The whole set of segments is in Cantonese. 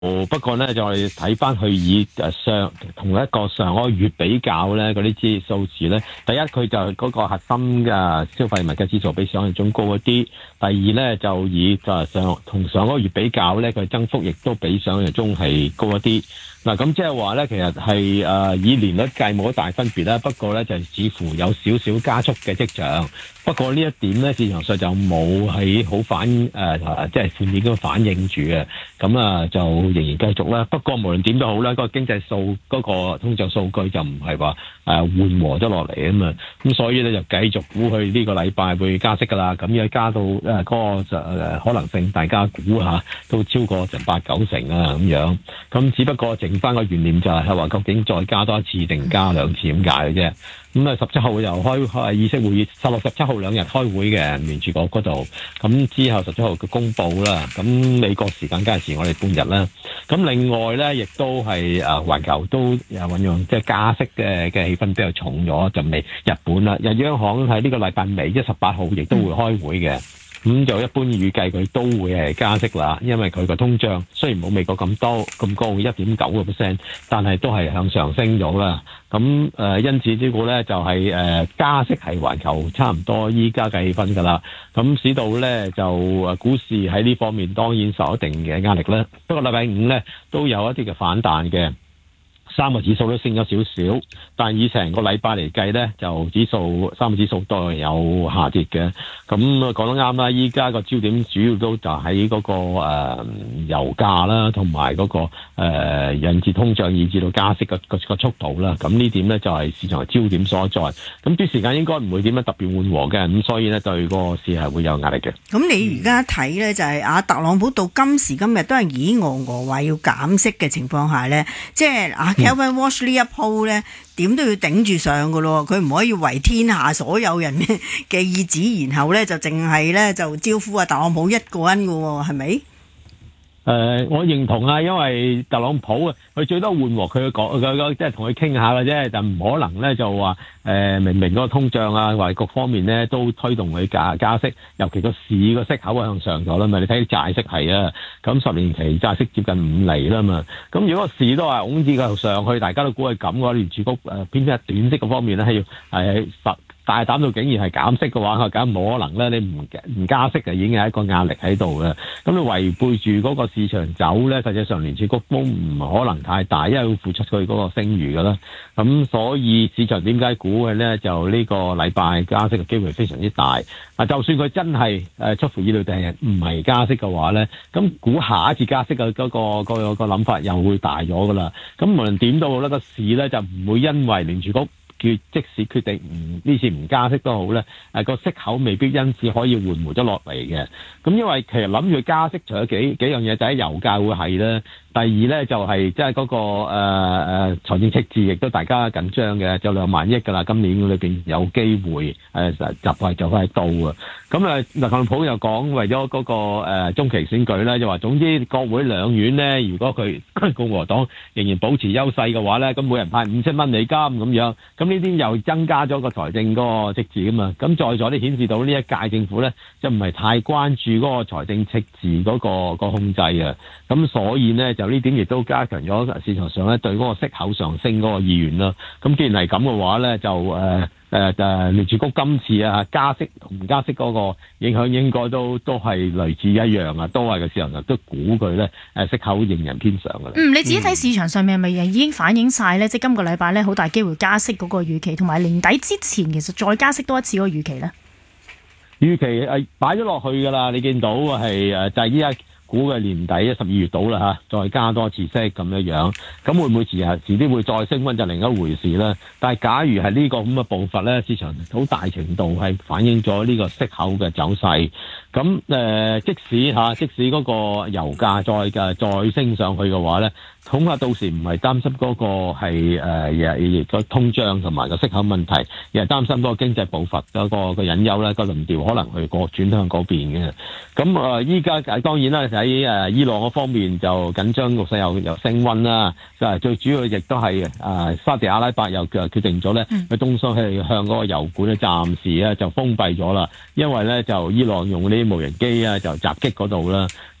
不過咧就我哋睇翻去以同一個上個月比較咧，嗰啲數字咧，第一佢就嗰個核心嘅消費物價指數比想象中高一啲，第二咧就以同上個月比較咧，佢增幅亦都比想象中係高一啲。嗱，咁即係話咧，其實係以年率計冇乜大分別啦，不過咧就似乎有少少加速嘅跡象。不過呢一點咧，市場上就冇喺好即係負面咁反映住嘅，咁就仍然繼續啦。不過無論點都好啦，嗰個經濟嗰個通脹數據就唔係話緩和咗落嚟啊嘛，咁所以咧就繼續估佢呢個禮拜會加息噶啦。咁而家加到嗰個可能性，大家估下都超過成8-9成啊咁樣。咁只不過剩翻個懸念就係話究竟再加多一次定加兩次咁解嘅啫。咁17號又開議息會議，16、17號兩日開會嘅聯儲局嗰度，咁之後17號嘅公佈啦。咁美國時間加時我哋半日啦。咁另外咧，亦都係環球都運用即係加息嘅氣氛比較重咗，就未日本啦。日央行喺呢個禮拜尾18號亦都會開會嘅。咁就一般預計佢都會係加息啦，因為佢個通脹雖然冇美國咁高 1.9%， 但係都係向上升咗啦。咁因此呢個咧就係加息係環球差唔多依家嘅氣氛㗎啦。咁使到咧就股市喺呢方面當然受一定嘅壓力啦。不過禮拜五咧都有一啲嘅反彈嘅。三個指數都升咗少少，但以成個禮拜嚟計咧，就三個指數都係有下跌嘅。咁講得啱啦，依家個焦點主要都就喺嗰個油價啦，同埋嗰個引致通脹以至到加息個速度啦。咁呢點咧就係市場嘅焦點所在。咁啲時間應該唔會點樣特別緩和嘅，咁所以咧對個市係會有壓力嘅。 咁你而家睇咧就係特朗普到今時今日都係以俄話要減息嘅情況下咧，即係Kevin Walsh 呢一鋪咧，點都要頂住上噶咯，佢唔可以為天下所有人嘅意志，然後咧就淨係咧就招呼特朗普一個人噶喎，係咪？ 我認同啊，因為特朗普佢最多緩和佢講，即係同佢傾下嘅啫，但唔可能咧就話明明嗰個通脹啊，或者各方面咧都推動佢加息，尤其個市個息口向上咗啦嘛，你睇啲債息係啊，咁10年期債息接近5厘啦嘛，咁如果個市都係拱至佢上去，大家都估係咁嘅話，聯儲局偏偏係短息嗰方面咧係要大膽到竟然係減息嘅話，梗冇可能咧。你唔加息就已經係一個壓力喺度嘅。咁你違背住嗰個市場走咧，實際上聯儲局都唔可能太大，因為會付出佢嗰個聲譽㗎啦。咁所以市場點解估嘅咧？就呢個禮拜加息嘅機會非常之大。就算佢真係出乎意料定係唔係加息嘅話咧，咁估下一次加息嘅嗰個諗法又會大咗㗎啦。咁無論點都好咧，個市咧就唔會因為聯儲局即使決定呢次唔加息都好咧，個息口未必因此可以緩和咗落嚟嘅。咁因為其實諗住加息，除咗幾樣嘢，就係油價會係啦。第二咧就係即係嗰個財政赤字，亦都大家緊張嘅，就2萬億㗎啦。今年裏邊有機會就快到啊。咁特朗普又講為咗嗰個中期選舉咧，就話總之國會兩院咧，如果佢共和黨仍然保持優勢嘅話咧，咁每人派50蚊美金咁樣，咁呢啲又增加咗個財政嗰個赤字㗎嘛。咁在座啲顯示到呢一屆政府咧，就唔係太關注嗰個財政赤字嗰個控制啊。咁所以咧就呢點亦都加強咗市場上咧對嗰個息口上升嗰個意願啦。咁既然係咁嘅話咧，就聯儲局今次加息同唔加息嗰個影響應該都係類似一樣啊，都係個市場上都估佢咧息口仍然偏上㗎啦。 你自己睇市場上面係咪已經反映晒咧？即係今個禮拜咧好大機會加息嗰個預期，同埋年底之前其實再加息多一次嗰個預期咧？ 預期擺咗落去㗎啦，你見到係就係依家。估嘅年底12月到啦再加多次息咁樣，咁會唔會遲啲會再升溫就另一回事啦。但係假如係呢個咁嘅步伐咧，市場好大程度係反映咗呢個息口嘅走勢。咁即使嗰個油價再升上去嘅話咧，恐怕到時唔係擔心嗰個係個通脹同埋個息口問題，而係擔心嗰個經濟步伐嗰個隱憂咧，個論調可能去轉向嗰邊嘅。咁依家當然啦，喺伊朗嗰方面就緊張局勢又升溫啦。最主要亦都係沙特阿拉伯又決定咗咧，佢東西係向嗰個油管咧暫時咧就封閉咗啦，因為咧就伊朗用呢啲無人機就襲擊嗰度啦。咁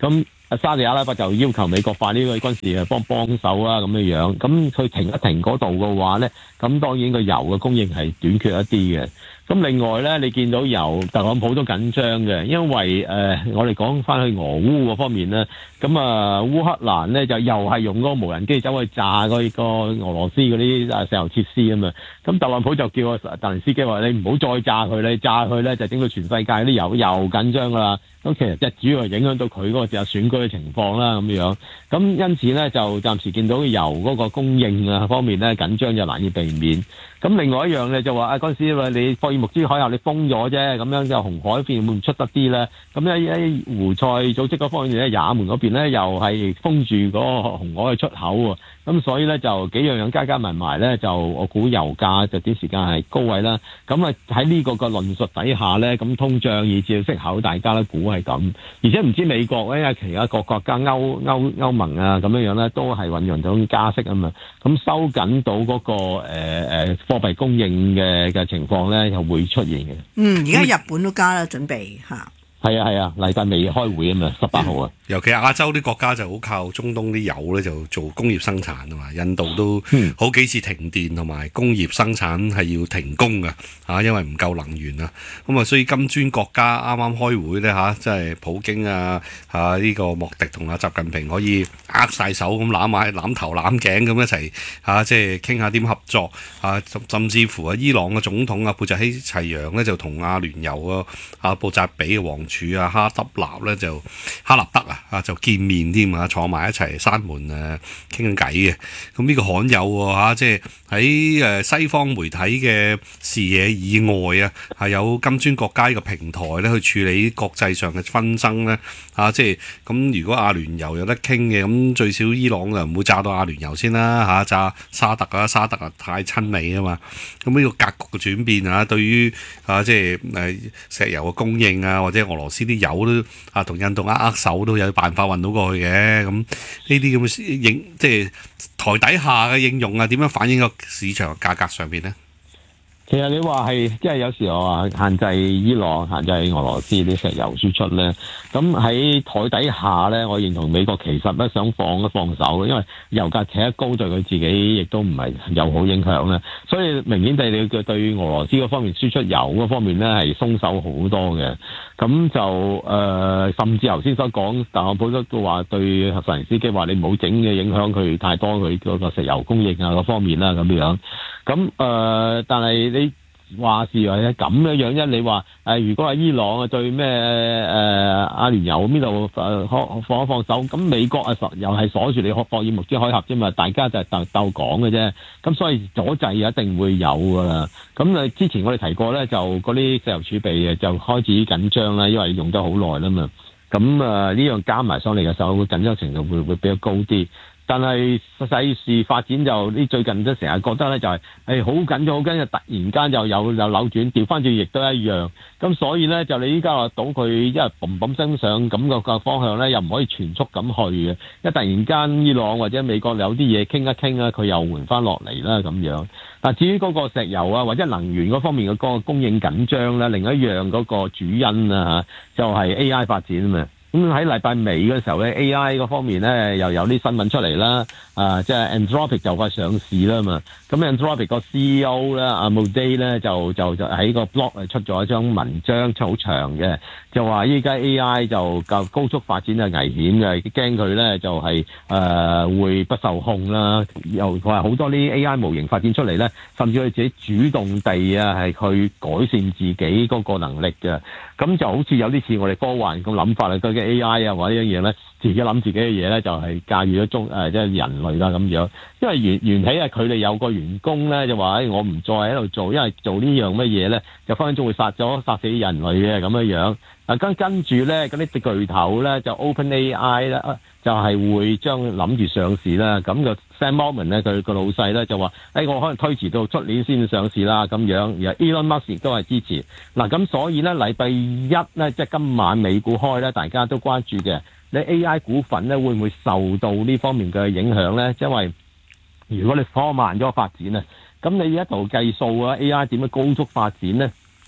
沙地阿拉伯就要求美國快啲個軍事幫手啦咁樣。咁佢停一停嗰度嘅話咧，咁當然個油嘅供應係短缺一啲嘅。咁另外咧，你見到油特朗普都緊張嘅，因為我哋講翻去俄烏嗰方面咧，咁烏克蘭咧就又係用嗰個無人機走去炸嗰個俄羅斯嗰啲石油設施啊嘛。咁特朗普就叫個澤連斯基話：你唔好再炸佢，你炸佢咧就整到全世界啲油又緊張噶啦。咁其實即係主要係影響到佢嗰個選舉嘅情況啦咁樣。咁因此咧就暫時見到油嗰個供應啊方面咧緊張就難以避免。咁另外一樣咧就話嗰陣時你霍爾木茲海峽你封咗啫，咁樣就紅海邊會唔出得啲咧？咁咧喺胡塞組織嗰方面咧，也門嗰邊咧又係封住嗰個紅海嘅出口喎。咁所以咧就幾樣加埋埋咧，就我估油價就啲時間係高位啦。咁啊喺呢個論述底下咧，咁通脹以至息口大家都估係咁，而且唔知美國咧其他各國家歐盟啊咁樣咧都係醞釀到加息啊嘛。咁收緊到嗰個貨幣供應嘅情況咧，又會出現嘅。 而家日本都加啦，準備嚇。 係啊，禮拜未開會啊嘛，18號啊。 尤其亞洲啲國家就好靠中東啲油咧，就做工業生產啊嘛。印度都好幾次停電同埋工業生產係要停工㗎嚇，因為唔夠能源啊。咁啊，所以金磚國家啱啱開會咧嚇，即係普京呢個莫迪同習近平可以握晒手咁攬頭攬頸咁一齊即係傾下點合作甚至乎伊朗嘅總統貝扎希齊揚咧就同阿聯酋布扎比嘅王儲哈德納咧就哈納德就見面添坐埋一齊閂門傾緊偈嘅。咁呢個罕有喎即係喺西方媒體嘅視野以外係有金磚國家呢個平台咧去處理國際上嘅紛爭咧即係咁。如果阿聯酋有得傾嘅，咁最少伊朗就唔會炸到阿聯酋先啦炸沙特太親美啊嘛。咁呢個格局嘅轉變對於即係石油嘅供應或者俄羅斯啲油都同印度握手都有辦法運到過去嘅。咁呢啲咁嘅即係台底下嘅應用點樣反映個市場價格上邊呢？ 其實你話係即係有時我話限制伊朗、限制俄羅斯啲石油輸出咧，咁喺台底下咧，我認同美國其實咧想放一放手，因為油價企得高對佢自己亦都唔係有好影響咧，所以明顯地你對俄羅斯嗰方面輸出油嗰方面咧係鬆手好多嘅。咁就甚至頭先所講，特朗普都話對澤連斯基話你唔好整嘅影響佢太多佢嗰個石油供應嗰方面啦咁樣。咁但係你話是或者咁樣啫？你話如果係伊朗對咩阿聯酋呢度放一放手，咁美國又係鎖住你霍爾木茲海峽啫嘛，大家就係鬥講嘅啫。咁所以阻滯一定會有噶啦。咁之前我哋提過咧，就嗰啲石油儲備就開始緊張啦，因為用得好耐啦嘛。咁呢樣加埋上嚟嘅時候，緊張程度會比較高啲。但係世事發展就呢最近都成日覺得咧就係好緊張，突然間就有扭轉，調翻轉亦都一樣。咁所以咧就你依家話到佢一日嘣嘣聲上咁個方向咧，又唔可以全速咁去嘅。一突然間伊朗或者美國有啲嘢傾一傾佢又緩翻落嚟啦咁樣。嗱，至於嗰個石油或者能源嗰方面嘅嗰個供應緊張咧，另一樣嗰個主因就係 AI 發展啊嘛。咁喺禮拜尾嘅時候咧 ，AI 嗰方面咧又有啲新聞出嚟啦，即係 Anthropic 就快上市啦嘛。咁 Anthropic 個 CEO 咧Mudai 咧就喺個 blog 出咗一張文章，好長嘅，就話依家 AI 就高速發展係危險嘅，驚佢咧就係會不受控啦。又話好多啲 AI 模型發展出嚟咧，甚至佢自己主動地係去改善自己嗰個能力嘅。咁就好似有啲似我哋科幻咁諗法啦，究竟 AI 或者一樣嘢咧，自己諗自己嘅嘢咧，就係駕馭咗即係人類啦咁樣。因為原起佢哋有個員工咧，就話我唔再喺度做，因為做呢樣乜嘢咧，就分分鐘會殺死人類嘅咁樣。跟住咧，嗰啲巨頭咧就 OpenAI 咧，就係會將諗住上市啦。咁個 Sam Altman 咧，佢個老細咧就話：我可能推遲到出年先上市啦咁樣。而 Elon Musk 亦都係支持。咁所以咧，禮拜一咧，即係今晚美股開咧，大家都關注嘅。你 AI 股份咧會唔會受到呢方面嘅影響咧？因為如果你拖慢咗發展咁你一度計數AI 點樣高速發展咧？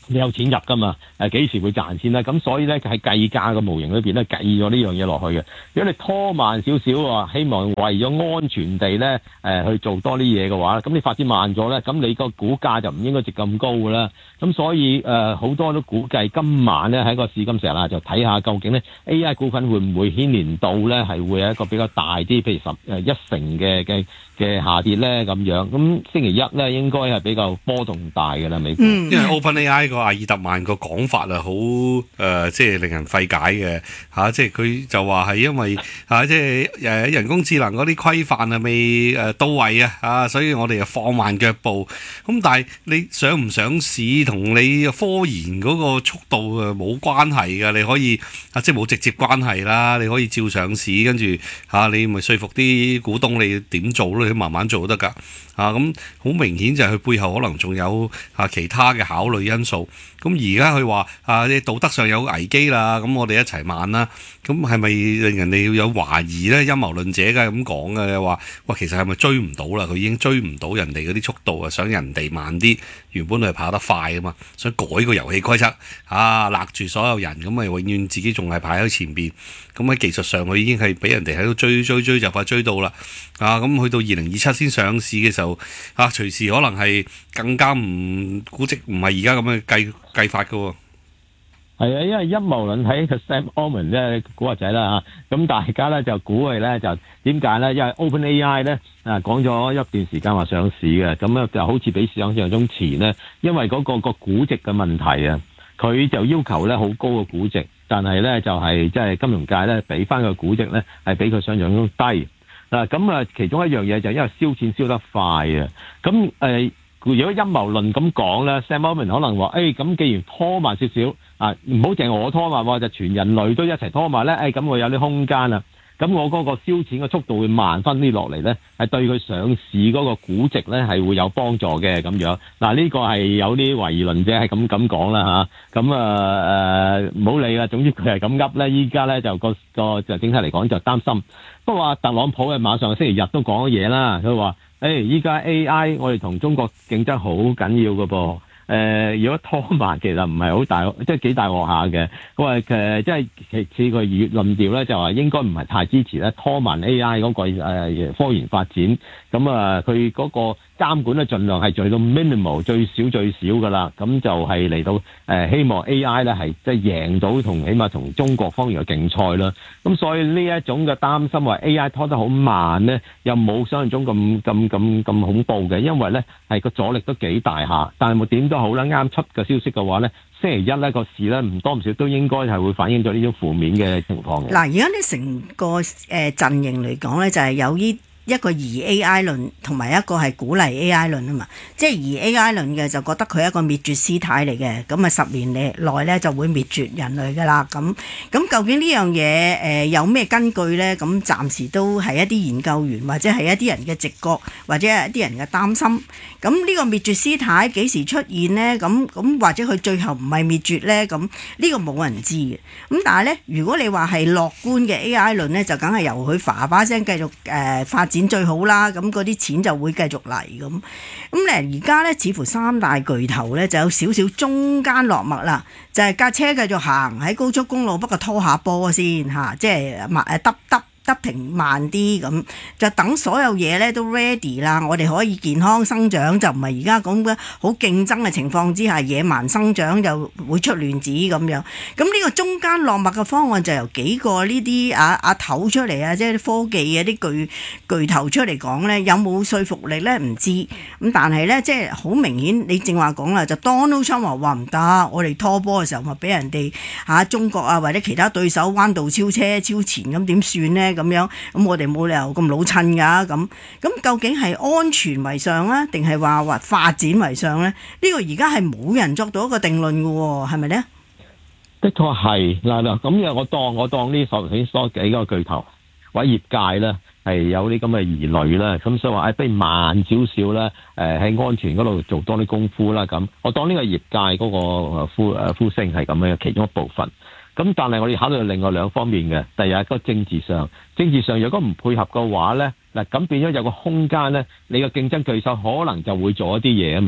你有錢入噶嘛？幾時會賺錢咧？咁所以咧喺計價嘅模型裏邊咧計咗呢樣嘢落去嘅。如果你拖慢少少喎，希望為咗安全地咧去做多啲嘢嘅話，咁你發展慢咗咧，咁你個股價就唔應該值咁高噶啦。咁所以好多都估計今晚咧喺個市金石啦，就睇下究竟咧 AI 股份會唔會牽連到咧係會有一個比較大啲，譬如一成嘅下跌咧咁樣。咁星期一咧應該係比較波動大嘅啦，美股。 因為 OpenAI 個阿爾特曼個講法啊，好即係令人費解嘅嚇，即係佢就話係因為即係人工智能嗰啲規範啊未到位啊，所以我哋就放慢腳步。咁但係你上唔上市同你科研嗰個速度冇關係㗎，你可以即係冇直接關係啦。你可以照上市，跟住你咪說服啲股東你點做咯，你慢慢做得㗎。咁好明顯就係佢背後可能仲有其他嘅考慮因素。咁而家佢話你道德上有危機啦，咁我哋一齊慢啦。咁係咪令人哋要有懷疑咧？陰謀論者梗係咁講嘅，話哇其實係咪追唔到啦？佢已經追唔到人哋嗰啲速度啊，想人哋慢啲。原本佢係跑得快啊嘛，想改個遊戲規則勒住所有人，咁咪永遠自己仲係排喺前邊。咁喺技術上佢已經係俾人哋喺度追就快追到啦。咁去到2027先上市嘅時候，隨時可能係更加估值唔係而家咁嘅計法㗎喎。 係啊，因為陰謀論喺個 Sam Altman 咧古惑仔啦嚇，咁大家咧就估佢咧就點解咧？因為 OpenAI 咧講咗一段時間話上市嘅，咁咧就好似比市場上中前咧，因為嗰個估值嘅問題啊，佢就要求咧好高嘅估值，但係咧就係即係金融界咧俾翻個估值咧係比佢想象中低。咁其中一樣嘢就係因為燒錢燒得快啊，咁如果陰謀論咁講咧 ，Sam Altman 可能話咁既然拖慢少少唔好淨係我拖慢，就全人類都一齊拖慢咧，咁我有啲空間啦。咁我嗰個燒錢嘅速度會慢翻啲落嚟咧，係對佢上市嗰個估值咧係會有幫助嘅咁樣。呢個係有啲懷疑論者係咁講啦嚇。咁唔好理啦，總之佢係咁噏咧。依家咧就個就整體嚟講就擔心。不過話特朗普係馬上星期日都講咗嘢啦，佢話依家 AI 我哋同中國競爭好緊要嘅噃。如果拖慢其實唔係好大，即係幾大鑊下嘅。佢話即係似個論調咧，就話應該唔係太支持咧拖慢 AI 嗰個科研發展。咁佢嗰個監管咧盡量係做到 minimal 最少噶啦。咁就係嚟到希望 AI 咧係即係贏到起碼同中國方面嘅競賽啦。咁所以呢一種嘅擔心話 AI 拖得好慢咧，又冇想象中咁恐怖嘅，因為咧係個阻力都幾大下。但係冇點都好啦，啱出嘅消息嘅話咧，星期一咧個市咧唔多唔少都應該係會反映咗呢種負面嘅情況嘅。 嗱，而家呢成個陣營嚟講咧，就係有一個疑 AI 論同埋一個係鼓勵 AI 論啊嘛，即係疑 AI 論嘅就覺得佢係一個滅絕師太嚟嘅，咁10年內咧就會滅絕人類噶啦。咁究竟呢樣嘢有咩根據咧？咁暫時都係一啲研究員或者係一啲人嘅直覺或者係一啲人嘅擔心。咁呢個滅絕師太幾時出現咧？咁或者佢最後唔係滅絕咧？咁呢個冇人知嘅。咁但係咧，如果你話係樂觀嘅 AI 論咧，就梗係由佢叭叭聲繼續發展最好啦，咁嗰啲錢就會繼續嚟咁咧。而家咧似乎三大巨頭咧就有少少中間落墨啦，就係架車繼續行喺高速公路，不過拖下波先嚇，即係得停慢啲咁，就等所有嘢咧都 ready 啦，我哋可以健康生長，就唔係而家咁嘅好競爭嘅情況之下野蠻生長就會出亂子咁樣。咁呢個中間落墨嘅方案就由幾個呢啲阿頭出嚟啊，即係科技嘅啲巨頭出嚟講咧，有冇說服力咧唔知。咁但係咧即係好明顯，你正話講啦，就 Donald Trump 話唔得，我哋拖波嘅時候咪俾人哋中國啊或者其他對手彎道超車超前，咁點算咧？咁樣咁我哋冇理由咁老襯㗎。咁究竟係安全為上啊，定係話發展為上咧？呢個而家係冇人作到一個定論嘅喎，係咪咧？ 的確係嗱，咁我當呢頭先所幾個巨頭或者業界咧係有啲咁嘅疑慮啦，咁所以話不如慢少少啦，喺安全嗰度做多啲功夫啦。咁我當呢個業界嗰個呼聲係咁樣嘅其中一部分。咁但係我哋考慮到另外兩方面嘅，第二個政治上如果唔配合嘅話咧，嗱咁變咗有個空間咧，你個競爭對手可能就會做一啲嘢啊嘛。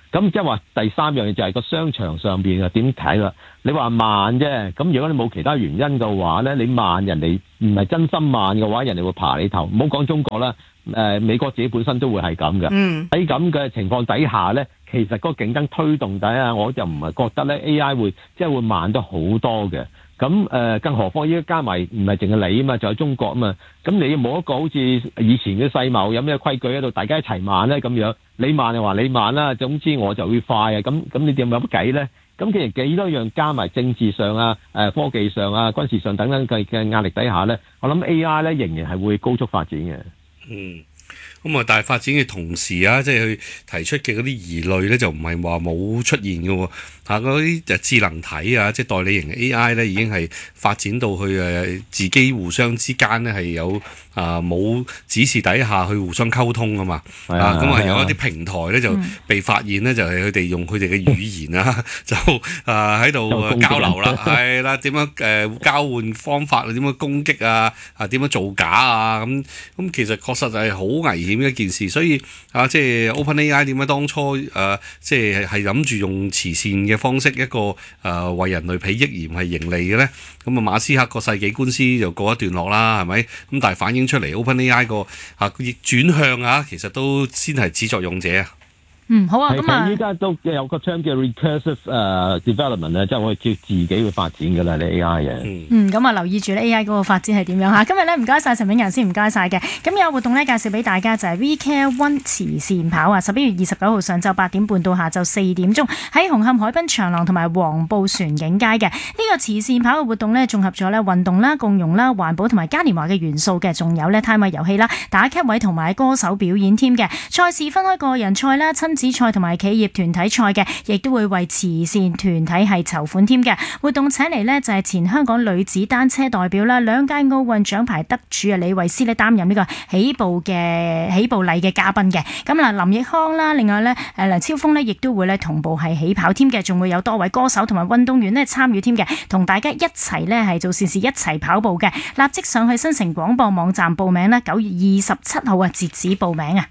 咁即係話第三樣嘢就係個商場上邊啊點睇啦？你話慢啫，咁如果你冇其他原因嘅話咧，你慢人哋唔係真心慢嘅話，人哋會爬你頭。唔好講中國啦，美國自己本身都會係咁嘅。喺咁嘅情況底下咧，其實嗰個競爭推動底下，我就唔係覺得咧 AI 會即係會慢得好多嘅。咁更何況依家加埋唔係淨係你啊嘛，仲有中國啊嘛。咁你冇一個好似以前嘅世貿有咩規矩喺度，大家一齊慢咧咁樣。你慢就話你慢啦，總之我就會快啊。咁你點有乜計咧？咁其實幾多樣加埋政治上啊、科技上啊、軍事上等等嘅壓力底下咧，我諗 AI 咧仍然係會高速發展嘅。 咁啊，但係發展嘅同時啊，即係佢提出嘅嗰啲疑慮咧，就唔係話冇出現嘅喎。嗰啲智能體啊，即係代理型 AI 咧，已經係發展到去自己互相之間咧係有冇指示底下去互相溝通啊嘛。咁有一啲平台咧就被發現咧，就係佢哋用佢哋嘅語言啊，就喺度交流啦，係啦，點樣交換方法啊，點樣攻擊啊，點樣造假啊，咁其實確實係好危險嘅一件事。所以即係 OpenAI 點解當初即係諗住用慈善嘅方式一個為人類裨益而唔係盈利嘅咧？咁馬斯克個世紀官司就告一段落啦，係咪？咁但係反映出嚟 OpenAI 個逆轉向其實都先係始作俑者啊。 好啊，咁啊， 依家都有個 term 叫 recursive development 咧，即係我哋叫自己會發展㗎啦，你 AI 嘅。咁留意住咧 AI 嗰個發展係點樣嚇。今日咧唔該晒陳炳仁先，唔該晒嘅。咁有活動咧介紹俾大家就係 We Care One 慈善跑啊，11月29號上晝8點半到下晝4點鐘喺紅磡海濱長廊同埋黃埔船景街嘅呢個慈善跑嘅活動咧，綜合咗咧運動啦、共融啦、環保同埋嘉年華嘅元素嘅，仲有咧攤位遊戲啦、打卡位同埋歌手表演添嘅。賽事分開個人賽啦、親子賽同埋企業團體賽嘅，亦都會為慈善團體係籌款添嘅。活動請嚟呢就係前香港女子單車代表啦，2屆奧運獎牌得主李慧詩呢擔任呢個起步禮嘅嘉賓嘅。咁林奕匡啦，另外呢梁超峰呢亦都會呢同步係起跑添嘅，仲會有多位歌手同埋運動員呢參與添嘅，同大家一齊呢係做善事一齊跑步嘅。立即上去新城廣播網站報名啦，9月27號截止報名啊！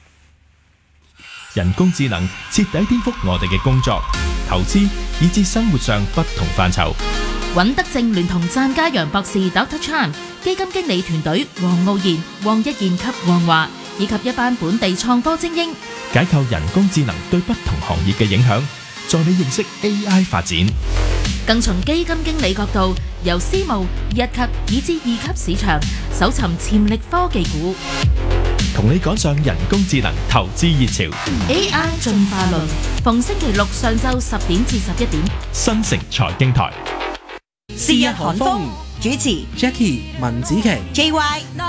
人工智能徹底顛覆我哋嘅工作、投資以至生活上不同範疇。 尹德正聯同贊家陽博士 Dr. Chan 基金經理團隊黃傲然、黃一賢及黃華，以及一班本地創科精英， 解構人工智能對不同行業嘅影響，助你認識 AI 發展。 更從基金經理角度，由私募、1級以至2級市場搜尋潛力科技股， 同你趕上人工智能投資熱潮。 AI 進化論，逢星期六上晝10點至11點， 新城財經台。 是日寒風，主持 Jackie 文子琪 JY。